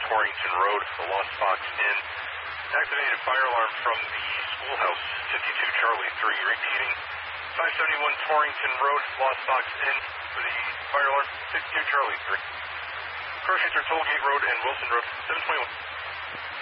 Torrington Road, the Lost Fox Inn. Activated fire alarm from the schoolhouse, 52 Charlie 3. Repeating, 571 Torrington Road, Lost Fox Inn for the fire alarm, 52 Charlie 3. Car sheets are Tollgate Road and Wilson Road, 721.